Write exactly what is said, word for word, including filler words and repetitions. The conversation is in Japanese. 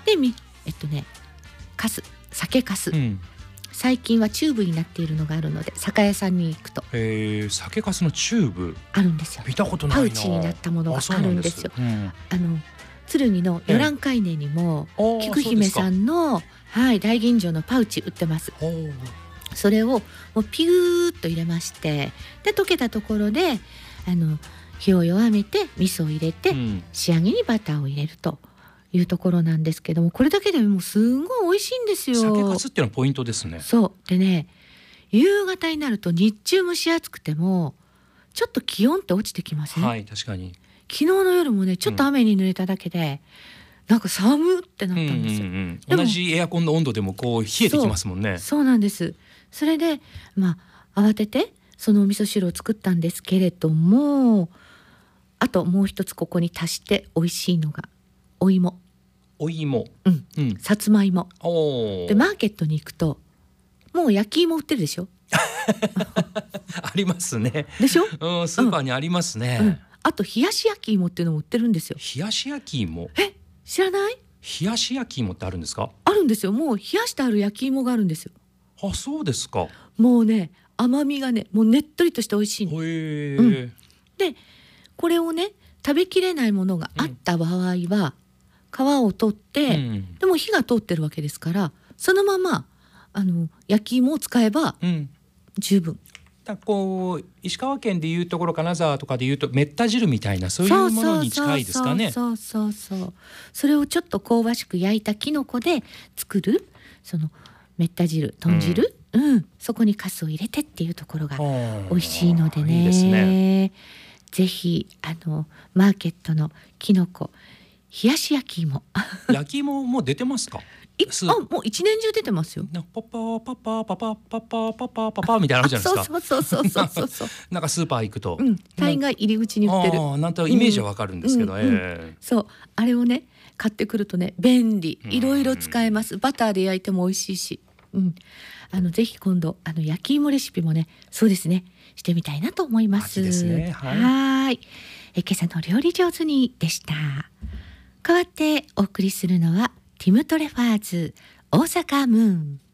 でみえっとねかす酒かす、うん、最近はチューブになっているのがあるので酒屋さんに行くと、 えー、酒かすのチューブあるんですよ。 見たことないな。 パウチになったものがあるんですよ。あ、うん、あの剣のヨランカイネにも、えー、菊姫さんの、はい、大吟醸のパウチ売ってます。それをもうピューッと入れまして、で溶けたところであの火を弱めて味噌を入れて、うん、仕上げにバターを入れるというところなんですけども、これだけでもうすごい美味しいんですよ。 酒粕っていうのはポイントですね。 そうでね、夕方になると日中蒸し暑くてもちょっと気温って落ちてきますね。 はい、確かに昨日の夜もねちょっと雨に濡れただけで、うん、なんか寒ってなったんですよ、うんうんうん、同じエアコンの温度でもこう冷えてきますもんね。 そう、そうなんです。それでまあ慌ててそのお味噌汁を作ったんですけれども、あともう一つここに足して美味しいのがお芋。 お芋、 うんうん、さつまいも。 おでマーケットに行くともう焼き芋売ってるでしょありますね。 でしょ、 うん、スーパーにありますね、 うんうん、あと冷やし焼き芋っていうのも売ってるんですよ。 冷やし焼き芋、 え、知らない？ 冷やし焼き芋ってあるんですか？ あるんですよ。もう冷やしてある焼き芋があるんですよ。 あ、そうですか。 もうね甘みがねもうねっとりとして美味しいの。 へー、 うん、でこれをね食べきれないものがあった場合は、うん、皮を取って、うん、でも火が通ってるわけですからそのままあの焼き芋を使えば十分、うん、 だこう石川県でいうところ金沢とかでいうとめった汁みたいなそういうものに近いですかね。 そうそうそうそう、それをちょっと香ばしく焼いたきのこで作るそのめった汁豚汁、うんうん、そこにかすを入れてっていうところが美味しいのでね、いいですね。ぜひあのマーケットのきのこ冷やし焼き芋焼き芋も出てますか？ あ、もう一年中出てますよ。 パパパパパパパパパパパパみたいなのあるじゃないですか。そうそうそうそうそうなんかスーパー行くと、 うん、大概入り口に売ってる。 あ、なんとイメージはわかるんですけど、うんうんうん、 そうあれをね買ってくるとね便利、いろいろ使えます。バターで焼いても美味しいし、うん、あのぜひ今度あの焼き芋レシピもねそうですねしてみたいなと思います。 ですね、はい、 はいえ今朝の料理上手にでした。代わってお送りするのはティム・トレファーズ大阪ムーン。